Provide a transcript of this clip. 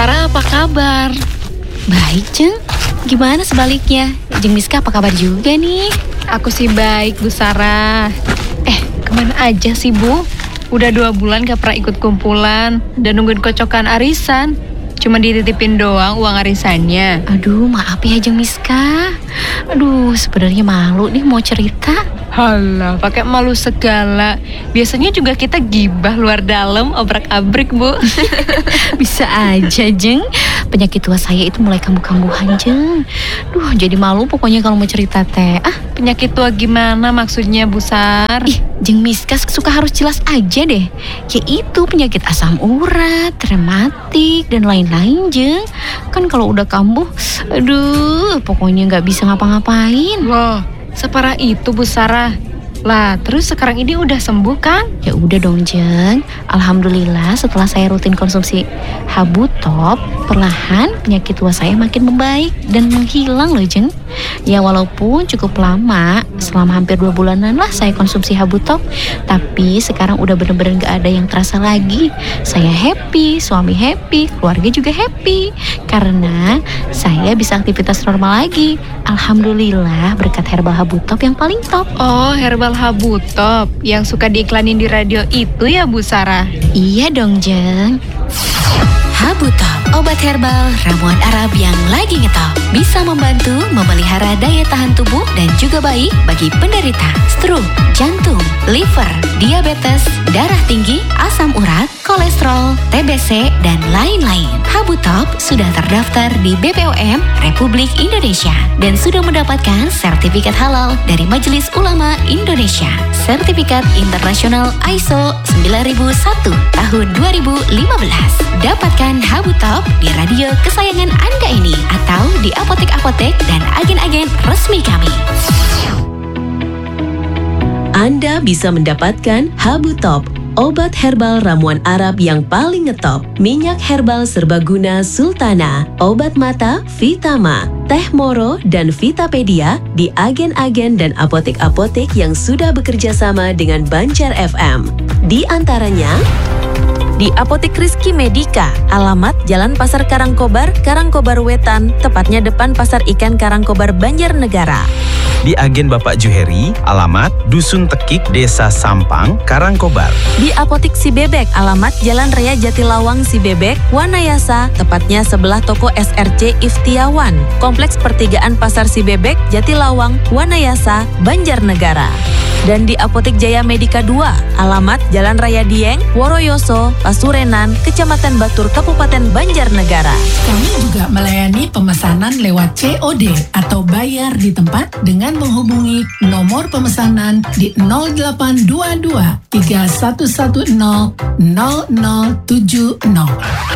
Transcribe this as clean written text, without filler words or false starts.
Sarah, apa kabar? Baik, Jeng. Gimana sebaliknya? Jeng Miska apa kabar juga nih? Aku sih baik, Bu Sarah. Kemana aja sih, Bu? Udah 2 bulan gak pernah ikut kumpulan dan nungguin kocokan arisan. Cuma dititipin doang uang arisannya. Aduh, maaf ya Jeng Miska. Aduh, sebenarnya malu nih mau cerita. Halah, pakai malu segala. Biasanya juga kita gibah luar dalam, obrak-abrik, Bu. Bisa aja, Jeng. Penyakit tua saya itu mulai kambuh-kambuhan, Jeng. Duh, jadi malu pokoknya kalau mau cerita teh. Penyakit tua gimana maksudnya, Bu Sar? Jeng Miska suka harus jelas aja deh. Yaitu penyakit asam urat, rematik, dan lain-lain, Jeng. Kan kalau udah kambuh, aduh, pokoknya nggak bisa ngapa-ngapain. Wah, separah itu, Bu Sarah. Lah, terus sekarang ini udah sembuh kan? Ya udah dong, Jeng. Alhamdulillah setelah saya rutin konsumsi Habu Top, perlahan penyakit tua saya makin membaik dan menghilang loh, Jeng. Ya walaupun cukup lama, selama hampir 2 bulanan lah saya konsumsi Habu Top, tapi sekarang udah bener-bener gak ada yang terasa lagi. Saya happy, suami happy, keluarga juga happy, karena saya bisa aktivitas normal lagi. Alhamdulillah berkat herbal Habu Top yang paling top. Oh, herbal Habu Top yang suka diiklanin di radio itu ya, Bu Sarah? Iya dong, Jeng. Habu Top, obat herbal ramuan Arab yang lagi ngetop. Bisa membantu memelihara daya tahan tubuh dan juga baik bagi penderita stroke, jantung, liver, diabetes, darah tinggi, asam urat, kolesterol, TBC, dan lain-lain. Habu Top sudah terdaftar di BPOM Republik Indonesia dan sudah mendapatkan sertifikat halal dari Majelis Ulama Indonesia. Sertifikat internasional ISO 9001 tahun 2015. Dapatkan Habu Top di radio kesayangan Anda ini atau di apotek-apotek dan agen-agen resmi kami. Anda bisa mendapatkan Habu Top, obat herbal ramuan Arab yang paling ngetop, minyak herbal serbaguna Sultana, obat mata Vitama, teh moro dan Vitapedia di agen-agen dan apotek-apotek yang sudah bekerja sama dengan Banjar FM. Di antaranya di Apotek Rizky Medika, alamat Jalan Pasar Karangkobar, Karangkobar Wetan, tepatnya depan Pasar Ikan Karangkobar, Banjarnegara. Di agen Bapak Juheri, alamat Dusun Tekik, Desa Sampang, Karangkobar. Di Apotek Si Bebek, alamat Jalan Raya Jatilawang Si Bebek, Wanayasa, tepatnya sebelah toko SRC Iftiawan, Kompleks Pertigaan Pasar Si Bebek, Jatilawang, Wanayasa, Banjarnegara. Dan di Apotek Jaya Medika 2, alamat Jalan Raya Dieng, Woroyoso, Pasurenan, Kecamatan Batur, Kabupaten Banjarnegara. Kami juga melayani pemesanan lewat COD atau bayar di tempat dengan menghubungi nomor pemesanan di 0822 3110 0070.